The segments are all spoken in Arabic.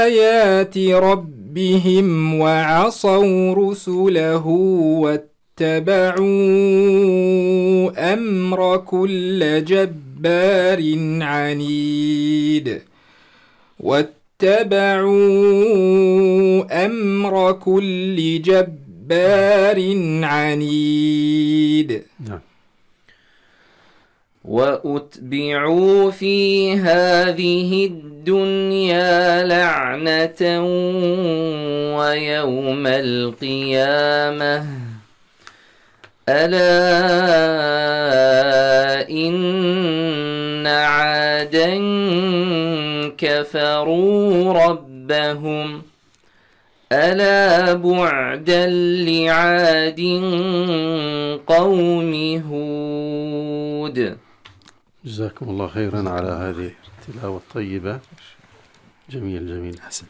آيات ربهم وعصوا رسله واتبعوا أمر كل جبار عنيد واتبعوا أمر كل جبار عنيد. وأتبعوا في هذه الدنيا لعنة ويوم القيامة ألا إن عادا كفروا ربهم ألا بعدا لعاد قوم هود. جزاكم الله خيرا على هذه التلاوة الطيبة. جميل حسن.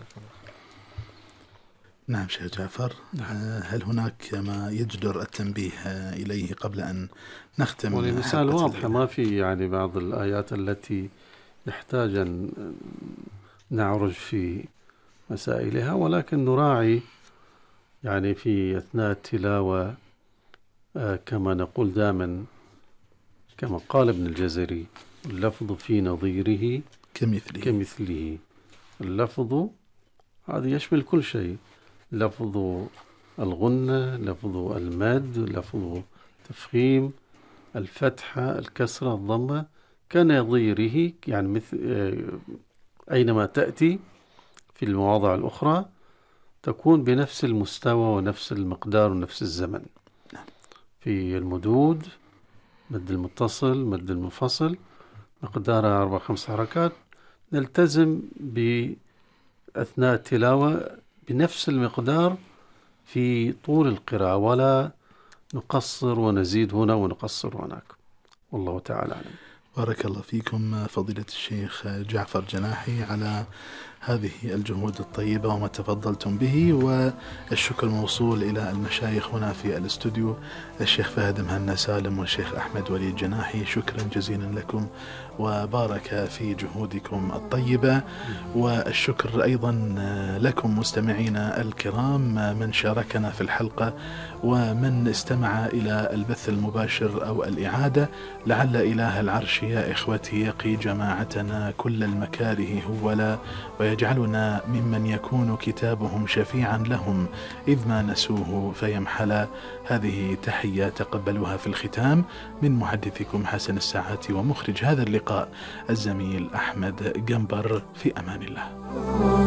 نعم شيخ جعفر، هل هناك ما يجدر التنبيه إليه قبل أن نختم؟ والمثال واضح، ما في يعني بعض الآيات التي يحتاج أن نعرج في مسائلها، ولكن نراعي يعني في أثناء التلاوة كما نقول دائما كما قال ابن الجزري: اللفظ في نظيره كمثله. اللفظ هذا يشمل كل شيء، لفظ الغنة، لفظ المد، لفظ تفخيم، الفتحة، الكسرة، الضمة، كنظيره، يعني مثل أينما تأتي في المواضع الأخرى تكون بنفس المستوى ونفس المقدار ونفس الزمن. في المدود مد المتصل، مد المنفصل، مقدارها 4-5 حركات، نلتزم بأثناء التلاوة بنفس المقدار في طول القراءة، ولا نقصر ونزيد هنا ونقصر هناك. والله تعالى أعلم. بارك الله فيكم فضيلة الشيخ جعفر جناحي على هذه الجهود الطيبة وما تفضلتم به، والشكر موصول إلى المشايخ هنا في الاستوديو، الشيخ فهد مهنا سالم والشيخ أحمد وليد جناحي. شكرا جزيلا لكم وبارك في جهودكم الطيبة. والشكر أيضا لكم مستمعينا الكرام، من شاركنا في الحلقة ومن استمع إلى البث المباشر أو الإعادة. لعل إله العرش يا إخوتي يقي جماعتنا كل المكاره هولا، ويجعلنا ممن يكون كتابهم شفيعا لهم إذ ما نسوه فيمحلا. هذه تحية تقبلوها في الختام من محدثكم حسن الساعات ومخرج هذا اللقاء الزميل أحمد جنبر. في أمان الله.